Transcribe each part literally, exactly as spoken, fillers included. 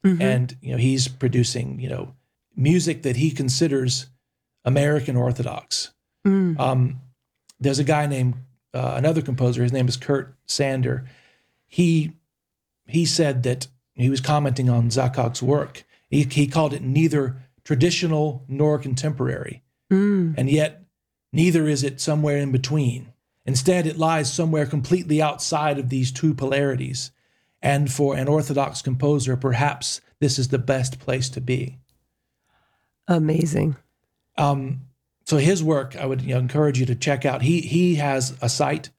Mm-hmm. And, you know, he's producing, you know, music that he considers American Orthodox. Mm. Um, there's a guy named, uh, another composer, his name is Kurt Sander. He he said that he was commenting on Zakok's work. He, he called it neither traditional nor contemporary. Mm. And yet neither is it somewhere in between. Instead, it lies somewhere completely outside of these two polarities. And for an Orthodox composer, perhaps this is the best place to be. Amazing. Um, so his work, I would you know, encourage you to check out. He he has a site.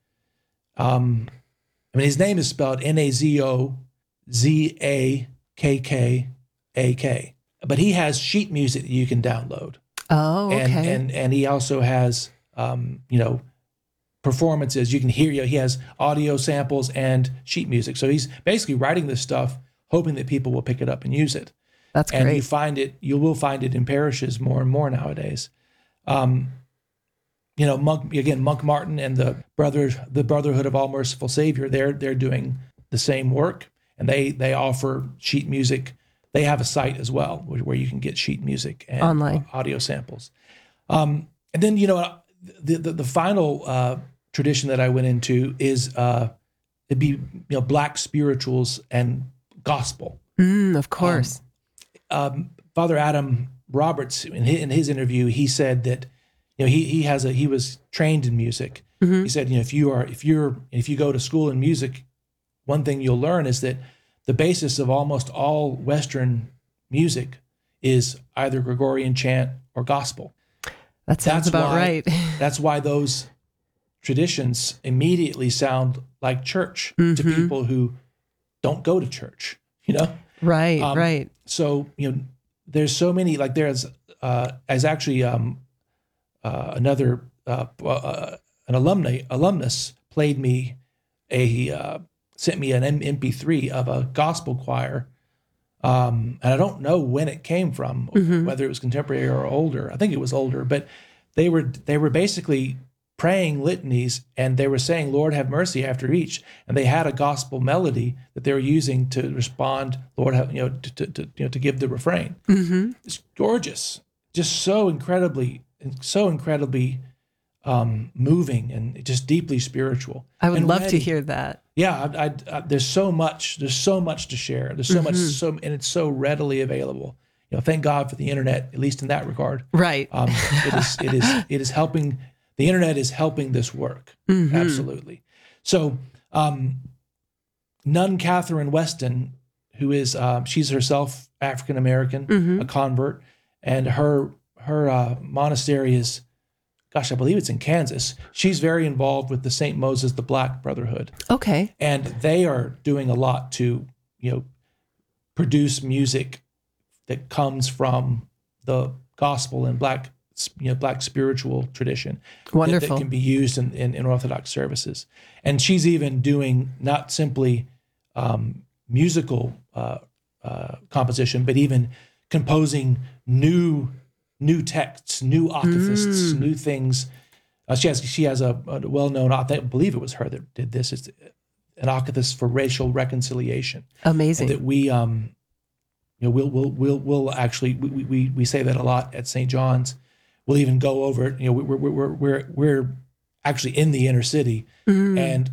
Um, I mean, his name is spelled N A Z O Z A K K A K. But he has sheet music that you can download. Oh, okay. And and, and he also has, um, you know, performances. You can hear, you know, he has audio samples and sheet music. So he's basically writing this stuff, hoping that people will pick it up and use it. That's and great. you find it, you will find it in parishes more and more nowadays. Um, you know, Monk again, Monk Martin and the brother, the Brotherhood of All Merciful Savior, they're they're doing the same work, and they they offer sheet music. They have a site as well where, where you can get sheet music and online audio samples. Um, and then you know, the the, the final uh, tradition that I went into is uh, it'd be you know Black spirituals and gospel. Mm, of course. Um, um, Father Adam Roberts, in his, in his interview, he said that you know he he has a he was trained in music. Mm-hmm. He said you know if you are if you're if you go to school in music, one thing you'll learn is that the basis of almost all Western music is either Gregorian chant or gospel. That sounds that's about why, right. That's why those traditions immediately sound like church mm-hmm. to people who don't go to church. You know, right, um, right. So you know. There's so many, like there's, uh, as actually um, uh, another, uh, uh, an alumni, alumnus played me a, uh, sent me an M P three of a gospel choir. Um, and I don't know when it came from, mm-hmm. whether it was contemporary or older. I think it was older, but they were, they were basically praying litanies, and they were saying, Lord, have mercy after each. And they had a gospel melody that they were using to respond, Lord, have, you know, to, to, to you know, to give the refrain. Mm-hmm. It's gorgeous, just so incredibly, so incredibly um, moving and just deeply spiritual. I would and love ready. to hear that. Yeah, I, I, I, there's so much, there's so much to share. There's so mm-hmm. much, so and it's so readily available. You know, thank God for the internet, at least in that regard. Right. Um, it is, it is, it is helping. The internet is helping this work. Mm-hmm. Absolutely. So, um, Nun Catherine Weston, who is, um, she's herself African-American, mm-hmm. a convert, and her, her uh, monastery is, gosh, I believe it's in Kansas. She's very involved with the Saint Moses the Black Brotherhood. Okay. And they are doing a lot to, you know, produce music that comes from the gospel and Black you know, Black spiritual tradition. Wonderful. That, that can be used in, in, in Orthodox services. And she's even doing not simply um, musical uh, uh, composition, but even composing new new texts, new octothists, mm. new things. Uh, she has she has a, a well-known, I believe it was her that did this. It's an octothist for racial reconciliation. Amazing. And that we, um, you know, we'll we'll we'll we'll actually we we we say that a lot at Saint John's. We'll even go over it. You know, we're we're we're we're we're actually in the inner city, mm. and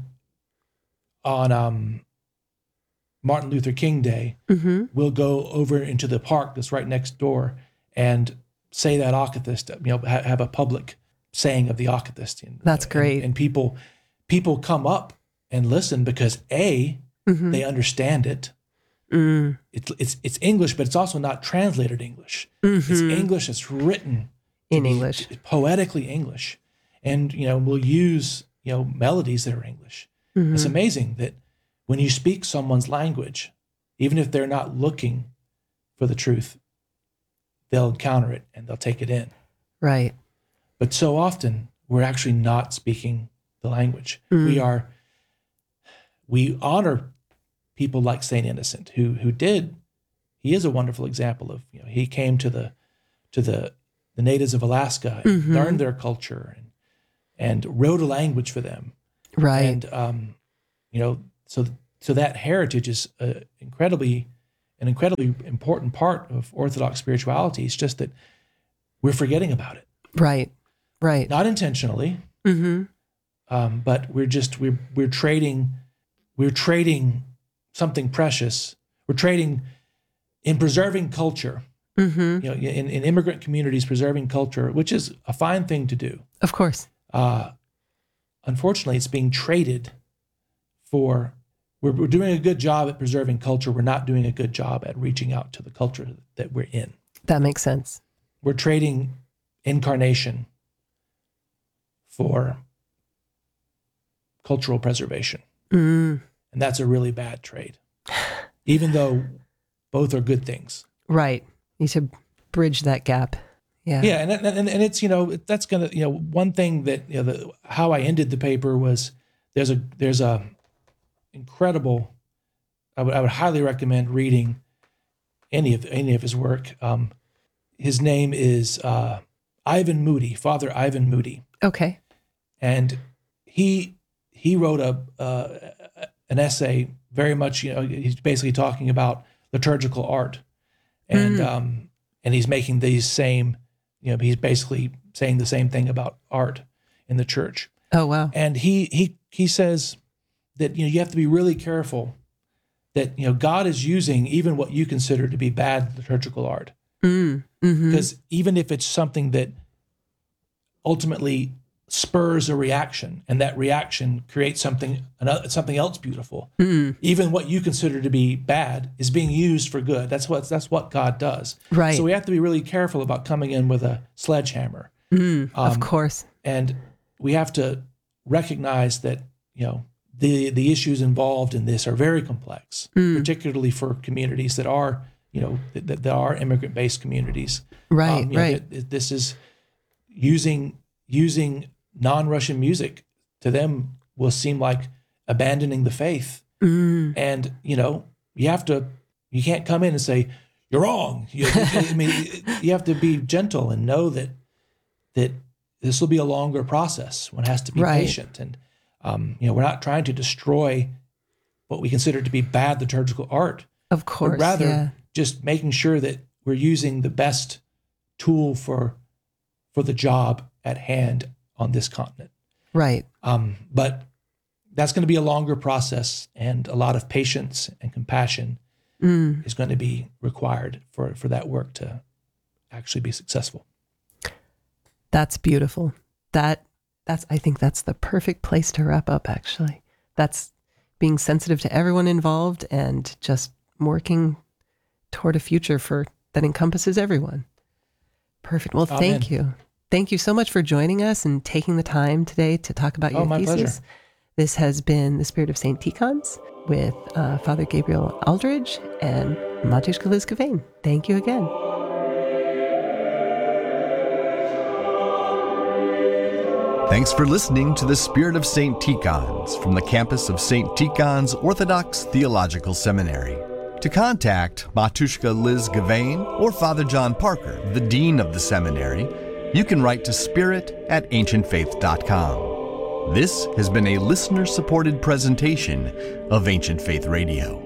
on um, Martin Luther King Day, mm-hmm. we'll go over into the park that's right next door and say that octothist. You know, ha- have a public saying of the octothist. And, that's and, great. And people people come up and listen because a mm-hmm. they understand it. Mm. It's it's it's English, but it's also not translated English. Mm-hmm. It's English. It's written in English, poetically English, and you know we'll use you know melodies that are English. Mm-hmm. It's amazing that when you speak someone's language, even if they're not looking for the truth, they'll encounter it and they'll take it in. Right. But so often we're actually not speaking the language. Mm. We are. We honor people like Saint Innocent, who who did. He is a wonderful example of you know he came to the to the the natives of Alaska and mm-hmm. learned their culture and and wrote a language for them. Right. And um, you know, so so that heritage is uh, incredibly an incredibly important part of Orthodox spirituality. It's just that we're forgetting about it. Right. Right. Not intentionally, Mm-hmm. um, but we're just we're we're trading we're trading something precious. We're trading in preserving culture. Mm-hmm. You know, in, in immigrant communities, preserving culture, which is a fine thing to do. Of course. Uh, unfortunately, it's being traded for. We're, we're doing a good job at preserving culture. We're not doing a good job at reaching out to the culture that we're in. That makes sense. We're trading incarnation for cultural preservation. Mm. And that's a really bad trade, even though both are good things. Right. Need to bridge that gap. Yeah. Yeah. And, and, and it's, you know, that's going to, you know, one thing that, you know, the, how I ended the paper was there's a, there's a incredible, I would, I would highly recommend reading any of, any of his work. Um, his name is uh, Ivan Moody, Father Ivan Moody. Okay. And he, he wrote a, uh, an essay very much, you know, he's basically talking about liturgical art. And, Mm. um, and he's making these same, you know, he's basically saying the same thing about art in the church. Oh, wow. And he, he, he says that, you know, you have to be really careful that, you know, God is using even what you consider to be bad liturgical art. Mm. Mm-hmm. Because even if it's something that ultimately spurs a reaction, and that reaction creates something another, something else beautiful. Mm. Even what you consider to be bad is being used for good. That's what that's what God does. Right. So we have to be really careful about coming in with a sledgehammer, Mm. Um, of course. and we have to recognize that, you know, the the issues involved in this are very complex, Mm. particularly for communities that are, you know, that, that are immigrant-based communities. Right. Um, you know, right. that- this is using using non-Russian music to them will seem like abandoning the faith. Mm. And, you know, you have to, you can't come in and say, you're wrong. You, I mean, you have to be gentle and know that, that this will be a longer process. One has to be Right. patient. And, um, you know, we're not trying to destroy what we consider to be bad liturgical art, Of course. but rather yeah. just making sure that we're using the best tool for, for the job at hand on this continent. Right. Um, but that's going to be a longer process, and a lot of patience and compassion Mm. is going to be required for, for that work to actually be successful. That's beautiful. That that's I think that's the perfect place to wrap up, actually. That's being sensitive to everyone involved and just working toward a future for that encompasses everyone. Perfect. Well, Amen. thank you. Thank you so much for joining us and taking the time today to talk about Oh, your my thesis. pleasure. This has been The Spirit of Saint Ticons with uh, Father Gabriel Aldridge and Mateuszka Liz-Gavain. Thank you again. Thanks for listening to The Spirit of Saint Ticons from the campus of Saint Ticons Orthodox Theological Seminary. To contact Mateuszka Liz-Gavain or Father John Parker, the Dean of the Seminary, you can write to spirit at ancient faith dot com. This has been a listener-supported presentation of Ancient Faith Radio.